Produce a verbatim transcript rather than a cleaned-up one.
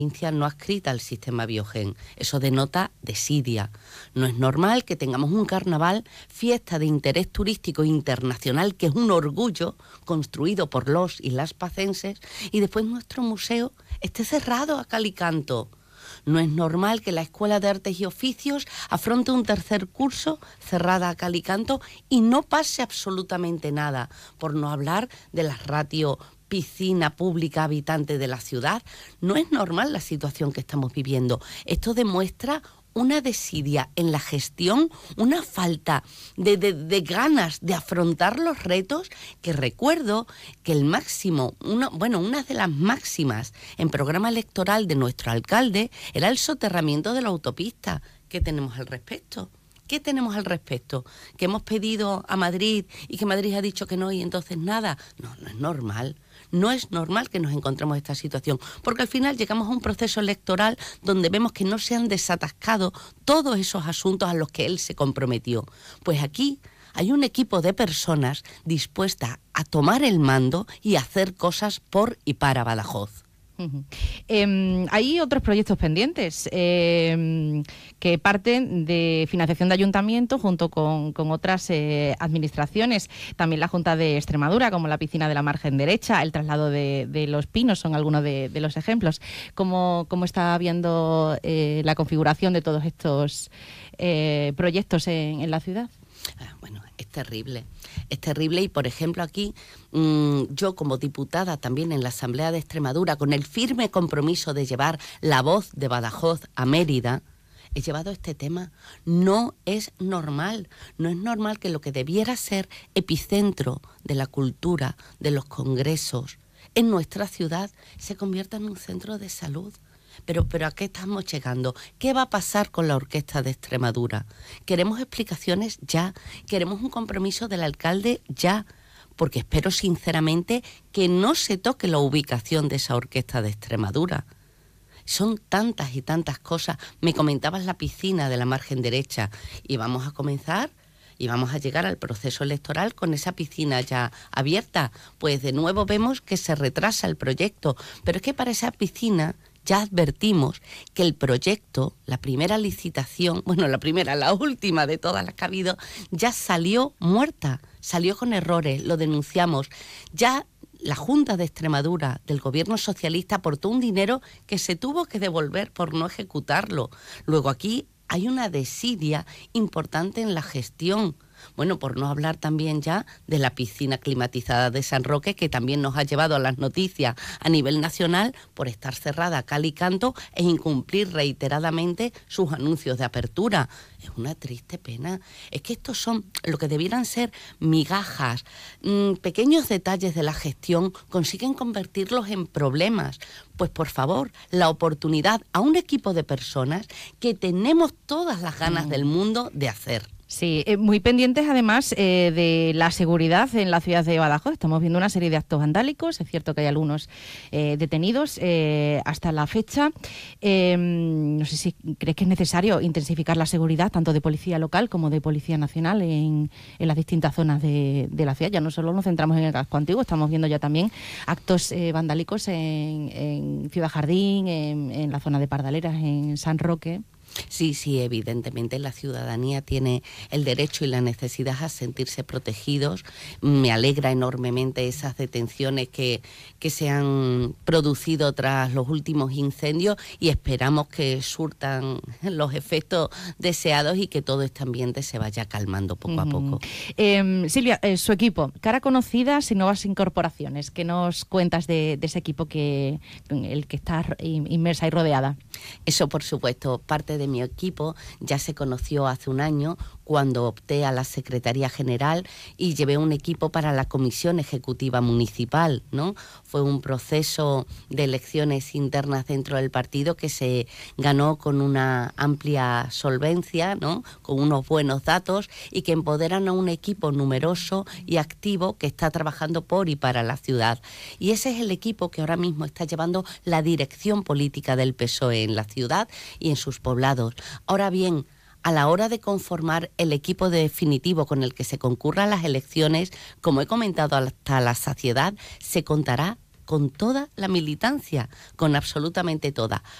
no adscrita al sistema Biogen. Eso denota desidia. No es normal que tengamos un carnaval, fiesta de interés turístico internacional, que es un orgullo construido por los y las pacenses, y después nuestro museo esté cerrado a cal y canto. No es normal que la Escuela de Artes y Oficios afronte un tercer curso cerrada a cal y canto y no pase absolutamente nada, por no hablar de las ratios piscina pública habitante de la ciudad. No es normal la situación que estamos viviendo. Esto demuestra una desidia en la gestión, una falta de, de, de ganas de afrontar los retos, que recuerdo que el máximo, una, bueno, una de las máximas en programa electoral de nuestro alcalde era el soterramiento de la autopista. ¿Qué tenemos al respecto? ¿Qué tenemos al respecto? ¿Que hemos pedido a Madrid y que Madrid ha dicho que no y entonces nada? No, no es normal. No es normal que nos encontremos en esta situación, porque al final llegamos a un proceso electoral donde vemos que no se han desatascado todos esos asuntos a los que él se comprometió. Pues aquí hay un equipo de personas dispuestas a tomar el mando y a hacer cosas por y para Badajoz. Uh-huh. Eh, hay otros proyectos pendientes eh, que parten de financiación de ayuntamiento junto con, con otras eh, administraciones. También la Junta de Extremadura, como la piscina de la margen derecha, el traslado de, de los pinos, son algunos de, de los ejemplos. ¿Cómo, cómo está viendo eh, la configuración de todos estos eh, proyectos en, en la ciudad? Ah, bueno, es terrible, es terrible y, por ejemplo, aquí mmm, yo como diputada también en la Asamblea de Extremadura, con el firme compromiso de llevar la voz de Badajoz a Mérida, he llevado este tema. No es normal, no es normal que lo que debiera ser epicentro de la cultura, de los congresos, en nuestra ciudad se convierta en un centro de salud. Pero, pero ¿a qué estamos llegando? ¿Qué va a pasar con la Orquesta de Extremadura? Queremos explicaciones ya, queremos un compromiso del alcalde ya, porque espero sinceramente que no se toque la ubicación de esa Orquesta de Extremadura. Son tantas y tantas cosas. Me comentabas la piscina de la margen derecha y vamos a comenzar y vamos a llegar al proceso electoral con esa piscina ya abierta. Pues de nuevo vemos que se retrasa el proyecto, pero es que para esa piscina ya advertimos que el proyecto, la primera licitación, bueno, la primera, la última de todas las que ha habido, ya salió muerta, salió con errores, lo denunciamos. Ya la Junta de Extremadura del gobierno socialista aportó un dinero que se tuvo que devolver por no ejecutarlo. Luego aquí hay una desidia importante en la gestión. Bueno, por no hablar también ya de la piscina climatizada de San Roque, que también nos ha llevado a las noticias a nivel nacional por estar cerrada a cal y canto e incumplir reiteradamente sus anuncios de apertura. Es una triste pena. Es que estos son lo que debieran ser migajas, mmm, pequeños detalles de la gestión, consiguen convertirlos en problemas. Pues por favor, la oportunidad a un equipo de personas que tenemos todas las ganas del mundo de hacer. Sí, eh, muy pendientes además eh, de la seguridad en la ciudad de Badajoz. Estamos viendo una serie de actos vandálicos. Es cierto que hay algunos eh, detenidos eh, hasta la fecha. Eh, no sé si crees que es necesario intensificar la seguridad tanto de policía local como de policía nacional en, en las distintas zonas de, de la ciudad. Ya no solo nos centramos en el casco antiguo, estamos viendo ya también actos eh, vandálicos en, en Ciudad Jardín, en, en la zona de Pardaleras, en San Roque. Sí, sí, evidentemente la ciudadanía tiene el derecho y la necesidad a sentirse protegidos. Me alegra enormemente esas detenciones que, que se han producido tras los últimos incendios y esperamos que surtan los efectos deseados y que todo este ambiente se vaya calmando poco uh-huh. a poco. Eh, Silvia, eh, su equipo, cara conocida y nuevas incorporaciones. ¿Qué nos cuentas de, de ese equipo que el que está inmersa y rodeada? Eso, por supuesto, parte de de mi equipo ya se conoció hace un año cuando opté a la Secretaría General y llevé un equipo para la Comisión Ejecutiva Municipal, ¿no? Fue un proceso de elecciones internas dentro del partido que se ganó con una amplia solvencia, ¿no? Con unos buenos datos y que empoderan a un equipo numeroso y activo que está trabajando por y para la ciudad. Y ese es el equipo que ahora mismo está llevando la dirección política del P S O E en la ciudad y en sus poblados. Ahora bien, a la hora de conformar el equipo definitivo con el que se concurran las elecciones, como he comentado hasta la saciedad, se contará con toda la militancia, con absolutamente toda.